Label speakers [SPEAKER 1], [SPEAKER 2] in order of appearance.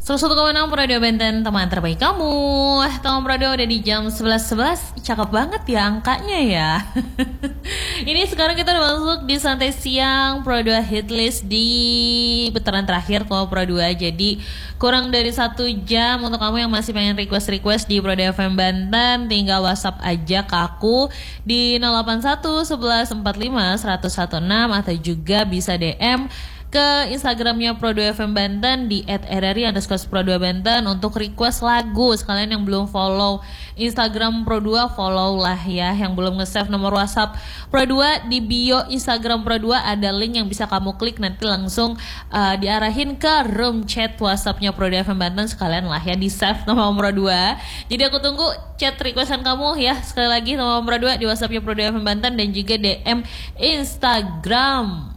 [SPEAKER 1] 101,6 Radio Benten, teman terbaik kamu. Teman radio udah di jam 11.11. Cakep banget ya angkanya ya. Ini sekarang kita udah masuk di Santai Siang Pro 2 Hitlist di putaran terakhir Pro 2. Jadi kurang dari 1 jam. Untuk kamu yang masih pengen request di Pro 2 FM Banten, tinggal WhatsApp aja ke aku di 081 11 45 116 atau juga bisa DM ke Instagramnya Pro 2 FM Banten di @rri_pro2banten untuk request lagu. Sekalian yang belum follow Instagram Pro 2, follow lah ya. Yang belum nge-save nomor WhatsApp Pro 2, di bio Instagram Pro 2 ada link yang bisa kamu klik, nanti langsung diarahin ke room chat WhatsAppnya Pro 2 FM Banten. Sekalian lah ya di-save nomor Pro 2. Jadi aku tunggu chat requestan kamu ya. Sekali lagi nomor Pro 2 di WhatsAppnya Pro 2 FM Banten dan juga DM Instagram